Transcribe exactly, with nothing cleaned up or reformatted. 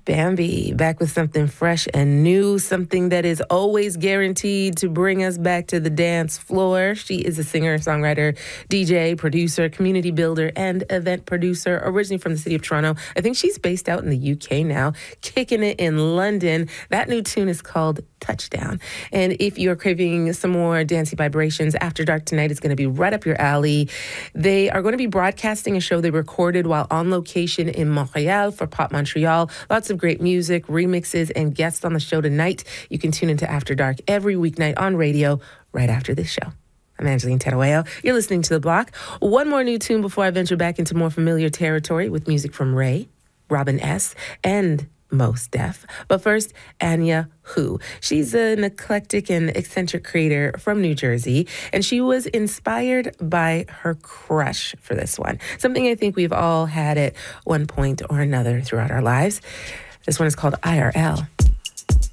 Bambi, back with something fresh and new, something that is always guaranteed to bring us back to the dance floor. She is a singer, songwriter, D J, producer, community builder, and event producer, originally from the city of Toronto. I think she's based out in the U K now, kicking it in London. That new tune is called Touchdown. And if you're craving some more dancey vibrations, After Dark tonight is going to be right up your alley. They are going to be broadcasting a show they recorded while on location in Montreal for Pop Montreal. Lots of great music, remixes, and guests on the show tonight. You can tune into After Dark every weeknight on radio right after this show. I'm Angeline Terueo. You're listening to The Block. One more new tune before I venture back into more familiar territory with music from Ray, Robin S., and Mos Def. But first, Anya Hu. She's an eclectic and eccentric creator from New Jersey, and she was inspired by her crush for this one. Something I think we've all had at one point or another throughout our lives. This one is called I R L.